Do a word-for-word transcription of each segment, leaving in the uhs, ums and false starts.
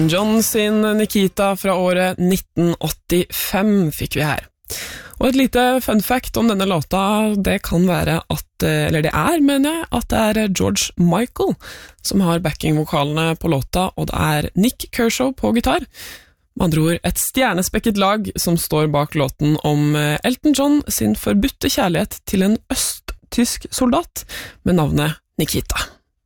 John sin Nikita fra året nitten åttifem fikk vi her. Og et lite fun fact om denne låta, det kan være at, eller det er, mener jeg, at det er George Michael som har backing-vokalene på låta, og det er Nick Kershaw på gitar. Med andre ord, et stjernespekket lag som står bak låten om Elton John sin forbudte kjærlighet til en østtysk soldat med navnet Nikita.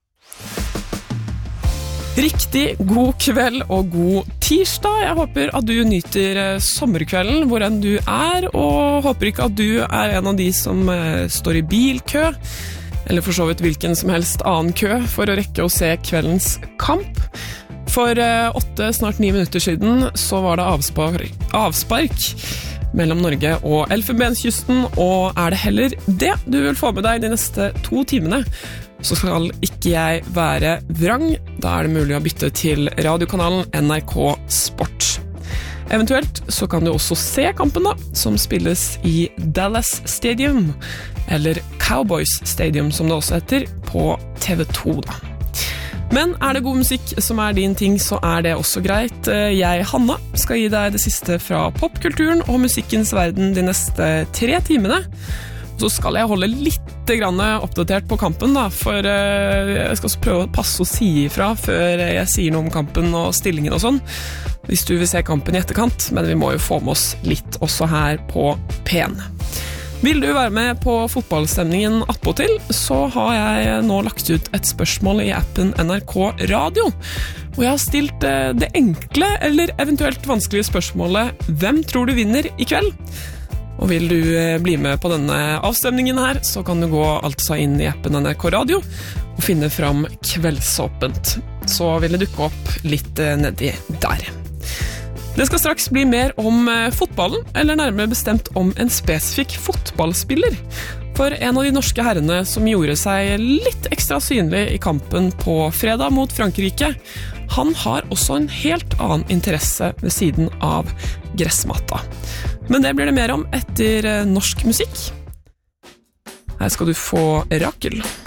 Riktig god kveld og god tirsdag. Jeg håper at du nyter sommerkvelden hvor enn du er, og håper ikke at du er en av de som står i bilkø, eller for så vidt hvilken som helst annen kø for å rekke å se kveldens kamp. For åtte, snart ni minutter siden så var det avspark, avspark mellom Norge og Elfenbenskysten, og er det heller det du vil få med deg de neste to timene, så skal ikke jeg være vrang. Da er det mulig å bytte til radiokanalen N R K Sport. Eventuelt så kan du også se kampen da, som spilles i Dallas Stadium, eller Cowboys Stadium som det også heter, på T V to da. Men er det god musikk som er din ting, så er det også greit. Jeg, Hanna, skal gi deg det siste fra popkulturen og musikkens verden de neste tre timene. Så skal jeg holde litt grann oppdatert på kampen da, for jeg skal også prøve å passe og si ifra før jeg sier noe om kampen og stillingen og sånn, hvis du vil se kampen i etterkant, men vi må jo få med oss litt også her på P N. Vil du være med på fotballstemningen attpåtil, så har jeg nå lagt ut et spørsmål i appen N R K Radio, og jeg har stilt det enkle eller eventuelt vanskelige spørsmålet: hvem tror du vinner i kveld? Og vil du bli med på denne avstemningen her, så kan du gå altså inn i appen N R K Radio og finne fram Kveldsåpent. Så vil det dukke opp litt nedi der. Det skal straks bli mer om fotballen, eller nærmere bestemt om en spesifikk fotballspiller. For en av de norske herrene som gjorde seg litt ekstra synlig i kampen på fredag mot Frankrike, han har også en helt annen interesse ved siden av gressmatta. Men det blir det mer om etter norsk musikk. Her skal du få Rakel.